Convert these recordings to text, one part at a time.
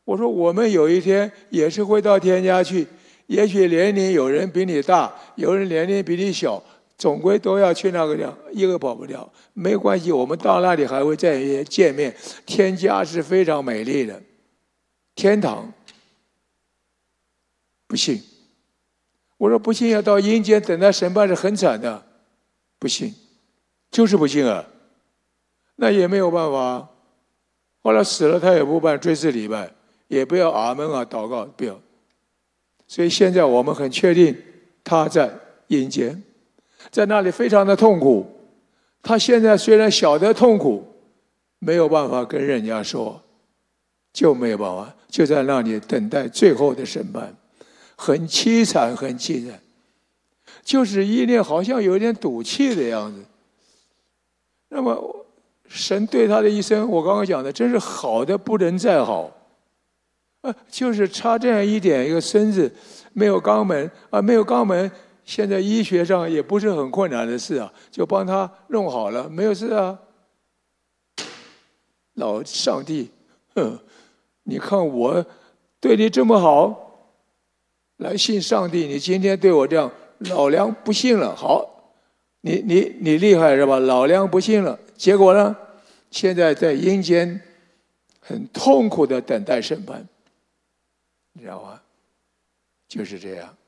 我说我们有一天也是会到天家去，也许年龄有人比你大，有人年龄比你小，总归都要去那个地方，一个跑不掉。没关系，我们到那里还会再见面。天家是非常美丽的，天堂。不信，我说不信要到阴间等待审判是很惨的，不信，就是不信啊，那也没有办法。后来死了他也不办追思礼拜，也不要阿门啊祷告，不要。所以现在我们很确定他在阴间，在那里非常的痛苦。他现在虽然晓得痛苦，没有办法跟人家说，就没有办法，就在那里等待最后的审判。很凄惨，很凄惨，就是一念好像有点赌气的样子。那么神对他的一生，我刚刚讲的，真是好的不能再好，就是差这样一点，一个孙子没有肛门啊，没有肛门，现在医学上也不是很困难的事啊，就帮他弄好了，没有事啊。老上帝，你看我对你这么好。来信上帝，你今天对我这样，老梁不信了。好，你厉害是吧？老梁不信了，结果呢？现在在阴间很痛苦的等待审判，你知道吗？就是这样。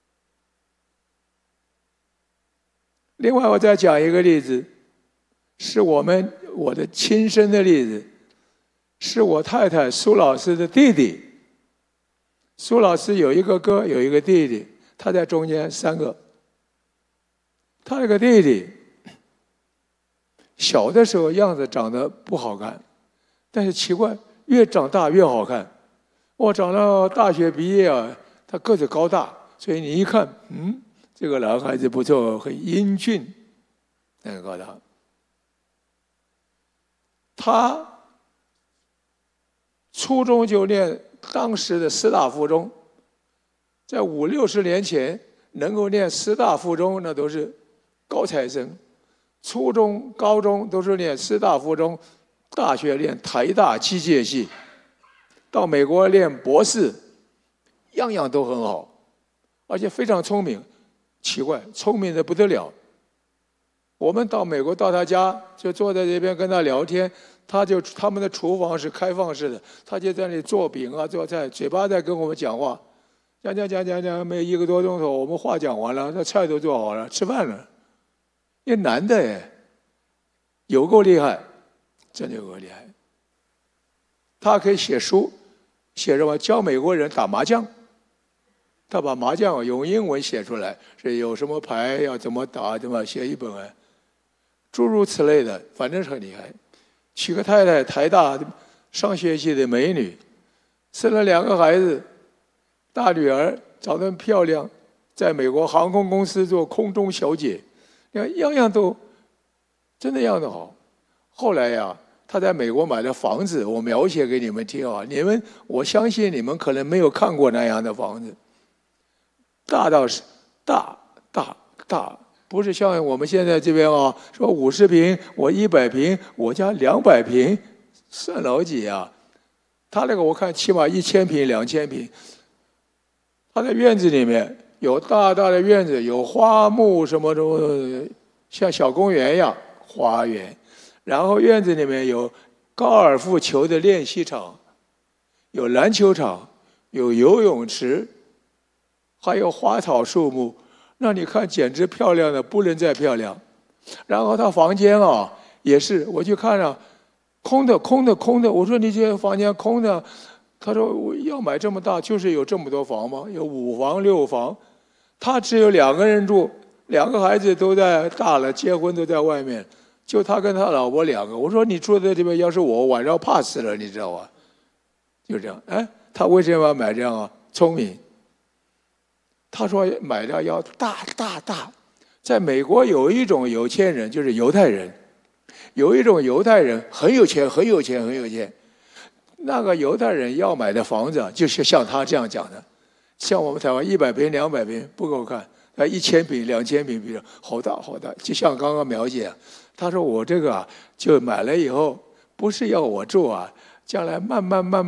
另外，我再讲一个例子，是我的亲身的例子，是我太太苏老师的弟弟。苏老师有一个哥，有一个弟弟，他在中间3个。他那个弟弟小的时候样子长得不好看，但是奇怪，越长大越好看。我长到大学毕业啊，他个子高大，所以你一看，这个男孩子不错，很英俊，很高大。他初中就念当时的师大附中，在50、60年前能够念师大附中，那都是高材生。初中、高中都是念师大附中，大学念台大机械系，到美国念博士，样样都很好，而且非常聪明。奇怪，聪明的不得了。我们到美国到他家，就坐在这边跟他聊天。他们的厨房是开放式的，他就在那里做饼啊做菜，嘴巴在跟我们讲话，讲，没1个多钟头，我们话讲完了，那菜都做好了，吃饭了。一男的哎，有够厉害，真的有够厉害。他可以写书，写什么？教美国人打麻将。他把麻将用英文写出来，是有什么牌要怎么打，怎么写一本啊，诸如此类的，反正是很厉害。娶个太太，台大上学系的美女，生了2个孩子，大女儿长得漂亮，在美国航空公司做空中小姐，你看样样都真的样子好。后来呀，他在美国买了房子，我描写给你们听啊，我相信你们可能没有看过那样的房子，大到是大。不是像我们现在这边啊，说50平，我100平，我家200平，算老几啊？他那个我看起码1000平、2000平。他在院子里面有大大的院子，有花木什么像小公园一样花园。然后院子里面有高尔夫球的练习场，有篮球场，有游泳池，还有花草树木。让你看简直漂亮的不能再漂亮。然后他房间啊也是，我去看了，空的。我说你这房间空的，他说我要买这么大，就是有这么多房吗？有5房6房，他只有2个人住，2个孩子都大了，结婚都在外面，就他跟他老婆2个。我说你住在这边，要是我晚上怕死了，你知道吧？就这样，他为什么要买这样啊？聪明。他说买的要大。在美国有一种有钱人，就是犹太人，有一种犹太人很有钱。那个犹太人要买的房子，就是像他这样讲的，像我们台湾100平、200平不够看，1000平、2000平，比如好大，就像刚刚描写。他说我这个就买了以后，不是要我住啊，将来慢慢